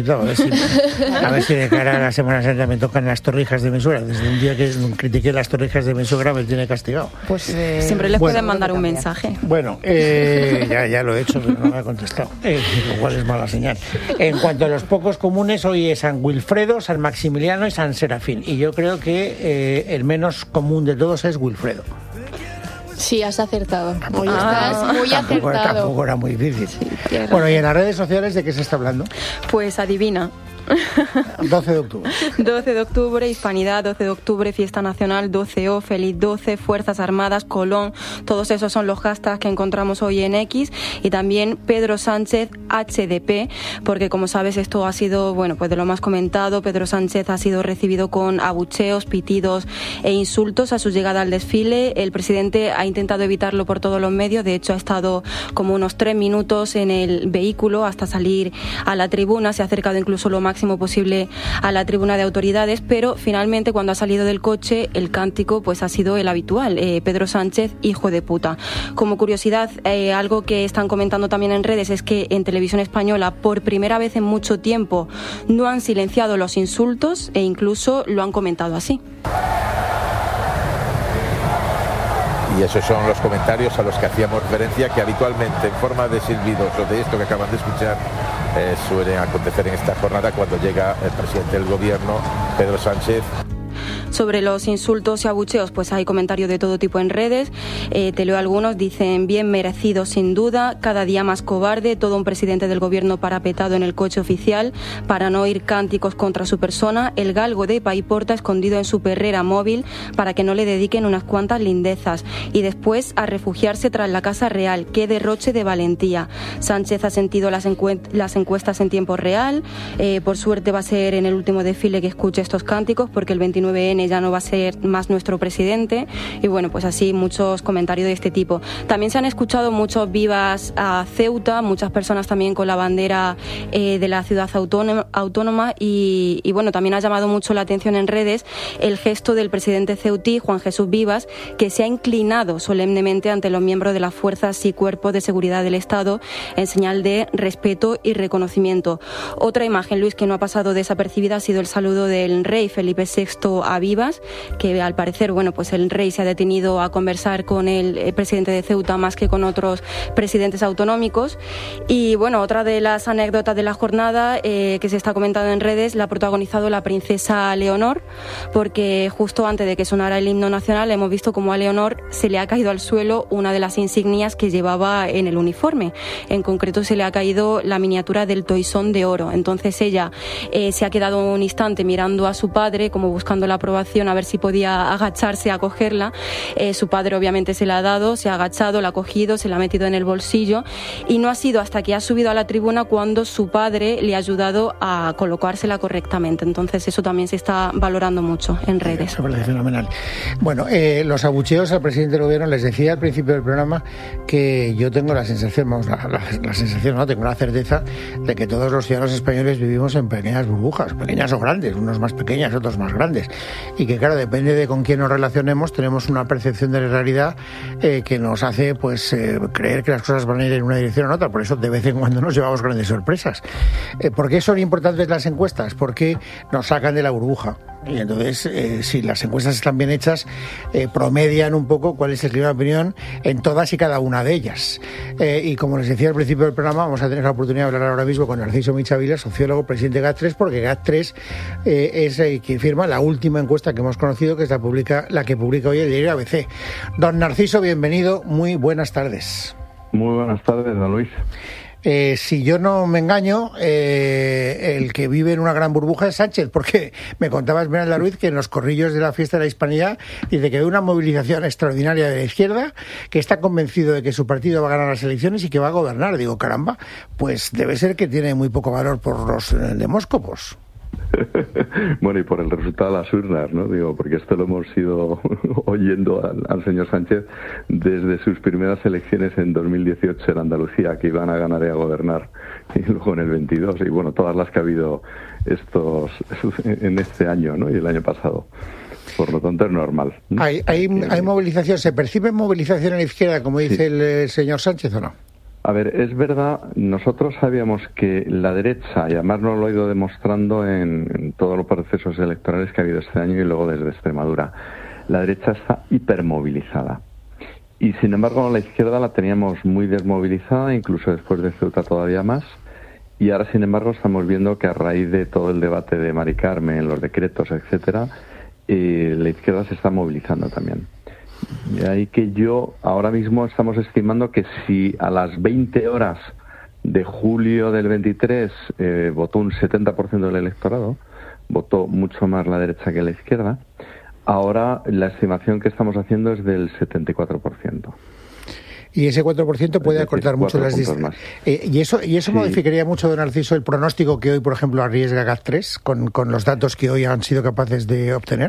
invitado. A ver si de cara a la Semana Santa me tocan las torrijas de mi suegra. Desde un día que critiqué las torrijas de mi suegra me tiene castigado. Pues siempre les pueden mandar un mensaje. Bueno, ya lo he hecho, pero no me ha contestado. Lo cual es mala señal. En cuanto a los pocos comunes, hoy es San Wilfredo, San Maximiliano y San Serafín. Y yo creo que el menos común de todos es Wilfredo. Sí, has acertado. Hoy estás muy acertado. Tampoco era muy difícil. Sí, bueno, ¿y en las redes sociales de qué se está hablando? Pues adivina. 12 de octubre. 12 de octubre, Hispanidad, 12 de octubre, Fiesta Nacional, 12O, Feliz 12, Fuerzas Armadas, Colón, todos esos son los hashtags que encontramos hoy en X, y también Pedro Sánchez HDP, porque como sabes esto ha sido, bueno, pues de lo más comentado. Pedro Sánchez ha sido recibido con abucheos, pitidos e insultos a su llegada al desfile. El presidente ha intentado evitarlo por todos los medios, de hecho ha estado como unos 3 minutos en el vehículo hasta salir a la tribuna, se ha acercado incluso lo máximo posible a la tribuna de autoridades, pero finalmente cuando ha salido del coche el cántico pues ha sido el habitual, Pedro Sánchez, hijo de puta. Como curiosidad, algo que están comentando también en redes es que en Televisión Española por primera vez en mucho tiempo no han silenciado los insultos e incluso lo han comentado así. Y esos son los comentarios a los que hacíamos referencia, que habitualmente en forma de silbidos o de esto que acaban de escuchar suele acontecer en esta jornada cuando llega el presidente del gobierno, Pedro Sánchez. Sobre los insultos y abucheos, pues hay comentarios de todo tipo en redes. Te leo algunos. Dicen: bien merecido sin duda, cada día más cobarde, todo un presidente del gobierno parapetado en el coche oficial para no oír cánticos contra su persona, el galgo de Paiporta escondido en su perrera móvil para que no le dediquen unas cuantas lindezas, y después a refugiarse tras la Casa Real. Qué derroche de valentía. Sánchez ha sentido las encuestas en tiempo real. Por suerte va a ser en el último desfile que escuche estos cánticos, porque el 29N ya no va a ser más nuestro presidente. Y bueno, pues así muchos comentarios de este tipo. También se han escuchado muchos vivas a Ceuta, muchas personas también con la bandera de la ciudad autónoma y bueno, también ha llamado mucho la atención en redes el gesto del presidente ceutí, Juan Jesús Vivas, que se ha inclinado solemnemente ante los miembros de las fuerzas y cuerpos de seguridad del Estado en señal de respeto y reconocimiento. Otra imagen, Luis, que no ha pasado desapercibida ha sido el saludo del rey Felipe VI a Vivas, que al parecer, bueno, pues el rey se ha detenido a conversar con el presidente de Ceuta más que con otros presidentes autonómicos. Y bueno, otra de las anécdotas de la jornada que se está comentando en redes la ha protagonizado la princesa Leonor, porque justo antes de que sonara el himno nacional hemos visto como a Leonor se le ha caído al suelo una de las insignias que llevaba en el uniforme. En concreto se le ha caído la miniatura del toisón de oro. Entonces ella se ha quedado un instante mirando a su padre como buscando la aprobación, a ver si podía agacharse a cogerla. Su padre obviamente se la ha dado, se ha agachado, la ha cogido, se la ha metido en el bolsillo, y no ha sido hasta que ha subido a la tribuna cuando su padre le ha ayudado a colocársela correctamente. Entonces eso también se está valorando mucho en redes. Eso parece fenomenal. Bueno, los abucheos al presidente del gobierno, les decía al principio del programa que yo tengo la sensación, vamos, la sensación, no, tengo la certeza de que todos los ciudadanos españoles vivimos en pequeñas burbujas, pequeñas o grandes, unos más pequeñas, otros más grandes. Y que claro, depende de con quién nos relacionemos, tenemos una percepción de la realidad que nos hace pues creer que las cosas van a ir en una dirección o en otra. Por eso de vez en cuando nos llevamos grandes sorpresas. ¿Por qué son importantes las encuestas? Porque nos sacan de la burbuja. Y entonces, si las encuestas están bien hechas, promedian un poco cuál es el clima de opinión en todas y cada una de ellas. Y como les decía al principio del programa, vamos a tener la oportunidad de hablar ahora mismo con Narciso Michavila, sociólogo, presidente de GAT3, porque GAT3 es quien firma la última encuesta que hemos conocido, que es la que publica hoy el diario ABC. Don Narciso, bienvenido, muy buenas tardes. Muy buenas tardes, don Luis. Si yo no me engaño, el que vive en una gran burbuja es Sánchez, porque me contaba Esmeralda Ruiz que en los corrillos de la fiesta de la Hispanidad dice que hay una movilización extraordinaria de la izquierda, que está convencido de que su partido va a ganar las elecciones y que va a gobernar. Digo, caramba, pues debe ser que tiene muy poco valor por los demóscopos. Bueno, y por el resultado de las urnas, ¿no? Digo, porque esto lo hemos ido oyendo al señor Sánchez desde sus primeras elecciones en 2018 en Andalucía, que iban a ganar y a gobernar, y luego en el 22, y bueno, todas las que ha habido en este año, ¿no? Y el año pasado. Por lo tanto es normal, ¿no? ¿Hay movilización? ¿Se percibe movilización en la izquierda, como dice el señor Sánchez, o no? A ver, es verdad, nosotros sabíamos que la derecha, y además nos lo ha ido demostrando en todos los procesos electorales que ha habido este año y luego desde Extremadura, la derecha está hipermovilizada. Y sin embargo la izquierda la teníamos muy desmovilizada, incluso después de Ceuta todavía más. Y ahora, sin embargo, estamos viendo que a raíz de todo el debate de Mari Carmen, los decretos, etcétera, la izquierda se está movilizando también. De ahí que ahora mismo estamos estimando que si a las 20 horas de julio del 23 votó un 70% del electorado, votó mucho más la derecha que la izquierda, ahora la estimación que estamos haciendo es del 74%. Y ese 4% puede acortar mucho las distancias. ¿Y eso sí modificaría mucho, don Narciso, el pronóstico que hoy, por ejemplo, arriesga GAT3 con los datos que hoy han sido capaces de obtener?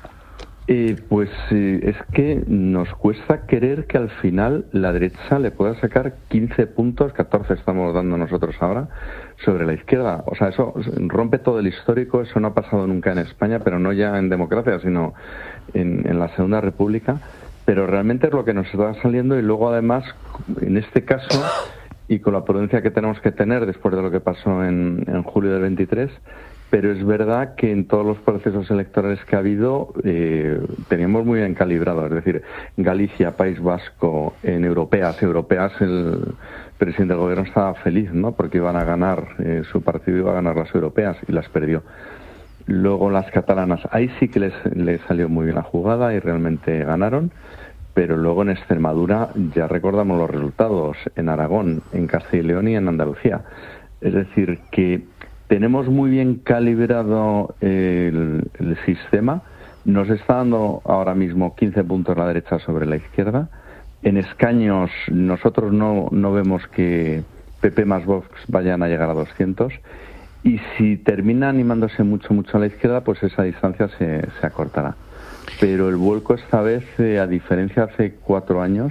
Pues es que nos cuesta creer que al final la derecha le pueda sacar 15 puntos, 14 estamos dando nosotros ahora, sobre la izquierda. O sea, eso rompe todo el histórico, eso no ha pasado nunca en España, pero no ya en democracia, sino en la Segunda República. Pero realmente es lo que nos está saliendo, y luego además, en este caso, y con la prudencia que tenemos que tener después de lo que pasó en julio del 23, pero es verdad que en todos los procesos electorales que ha habido teníamos muy bien calibrado. Es decir, Galicia, País Vasco, en europeas, el presidente del gobierno estaba feliz, ¿no? Porque iban a ganar, su partido iba a ganar las europeas y las perdió. Luego las catalanas, ahí sí que les salió muy bien la jugada y realmente ganaron, pero luego en Extremadura ya recordamos los resultados, en Aragón, en Castilla y León y en Andalucía. Es decir, que tenemos muy bien calibrado el sistema, nos está dando ahora mismo 15 puntos la derecha sobre la izquierda. En escaños nosotros no vemos que PP más Vox vayan a llegar a 200, y si termina animándose mucho a la izquierda, pues esa distancia se acortará. Pero el vuelco esta vez, a diferencia de hace 4 años,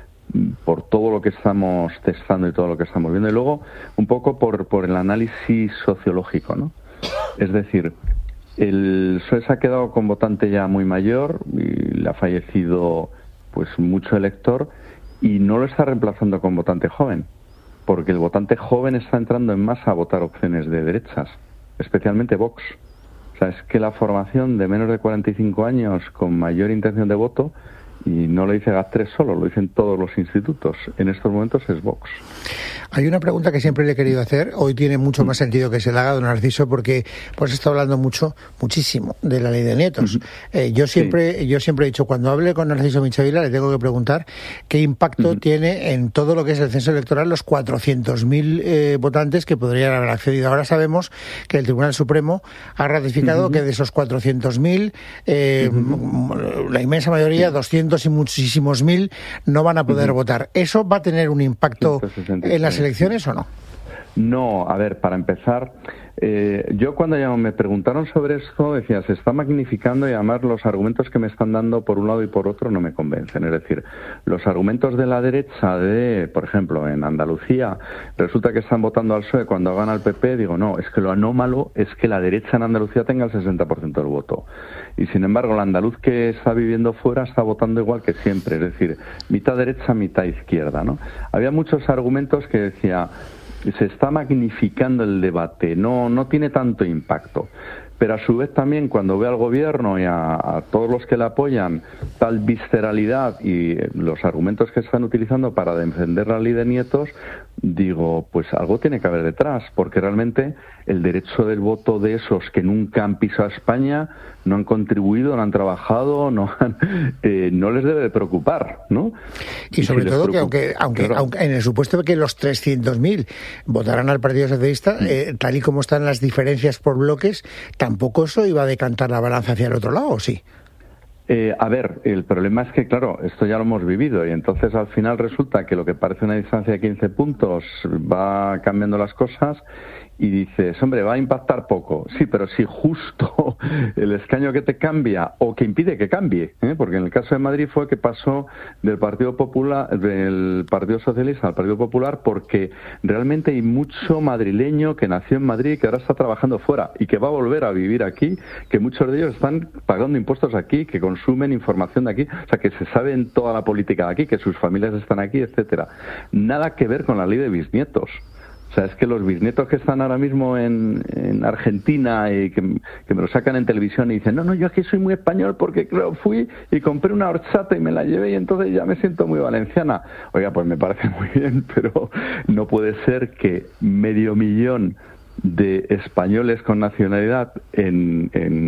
por todo lo que estamos testando y todo lo que estamos viendo, y luego un poco por el análisis sociológico, ¿no? Es decir, el PSOE se ha quedado con votante ya muy mayor y le ha fallecido pues mucho elector, y no lo está reemplazando con votante joven, porque el votante joven está entrando en masa a votar opciones de derechas, especialmente Vox. O sea, es que la formación de menos de 45 años con mayor intención de voto, y no lo dice GAT3 solo, lo dicen todos los institutos, en estos momentos es Vox. Hay una pregunta que siempre le he querido hacer, hoy tiene mucho más sentido que se la haga, don Narciso, porque pues está hablando muchísimo de la ley de nietos. Yo siempre he dicho, cuando hable con Narciso Michavila, le tengo que preguntar qué impacto tiene en todo lo que es el censo electoral los 400.000 votantes que podrían haber accedido. Ahora sabemos que el Tribunal Supremo ha ratificado que de esos 400.000, la inmensa mayoría, 200 y muchísimos mil, no van a poder votar. ¿Eso va a tener un impacto en las elecciones o no? No, a ver, para empezar, yo cuando me preguntaron sobre esto decía, se está magnificando, y además los argumentos que me están dando por un lado y por otro no me convencen. Es decir, los argumentos de la derecha por ejemplo, en Andalucía, resulta que están votando al PSOE cuando gana el PP, digo, no, es que lo anómalo es que la derecha en Andalucía tenga el 60% del voto. Y sin embargo, el andaluz que está viviendo fuera está votando igual que siempre, es decir, mitad derecha, mitad izquierda, ¿no? Había muchos argumentos que decía, se está magnificando el debate, no tiene tanto impacto. Pero a su vez también, cuando ve al gobierno y a todos los que le apoyan tal visceralidad y los argumentos que están utilizando para defender la ley de nietos, digo, pues algo tiene que haber detrás, porque realmente el derecho del voto de esos que nunca han pisado España, no han contribuido, no han trabajado, no les debe de preocupar, ¿no? Y sobre todo que aunque en el supuesto de que los 300.000 votaran al Partido Socialista, tal y como están las diferencias por bloques, tampoco eso iba a decantar la balanza hacia el otro lado, ¿o sí? A ver, el problema es que, claro, esto ya lo hemos vivido, y entonces al final resulta que lo que parece una distancia de 15 puntos va cambiando las cosas, y dices, hombre, va a impactar poco. Sí, pero si justo el escaño que te cambia o que impide que cambie, porque en el caso de Madrid fue que pasó del Partido Popular, del Partido Socialista al Partido Popular, porque realmente hay mucho madrileño que nació en Madrid, que ahora está trabajando fuera y que va a volver a vivir aquí, que muchos de ellos están pagando impuestos aquí, que consumen información de aquí, o sea, que se saben toda la política de aquí, que sus familias están aquí, etcétera. Nada que ver con la ley de bisnietos. O sea, es que los bisnietos que están ahora mismo en Argentina y que me lo sacan en televisión y dicen, no, yo aquí soy muy español porque creo fui y compré una horchata y me la llevé y entonces ya me siento muy valenciana. Oiga, pues me parece muy bien, pero no puede ser que 500.000 de españoles con nacionalidad en